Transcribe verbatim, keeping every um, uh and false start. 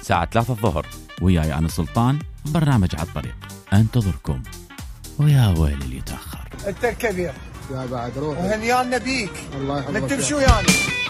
الساعة ثلاثة الظهر، وياي أنا سلطان، برنامج على الطريق أنتظركم. ويا ويل اللي يتأخر. أنت الكبير يا بعد روح وهنيان نبيك. الله يحفظك. نتمشوا يعني